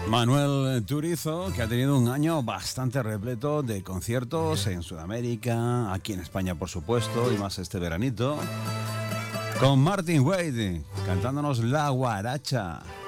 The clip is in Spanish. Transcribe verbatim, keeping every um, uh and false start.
Manuel Turizo, que ha tenido un año bastante repleto de conciertos en Sudamérica, aquí en España por supuesto, y más este veranito, con Martin Wade cantándonos La Guaracha.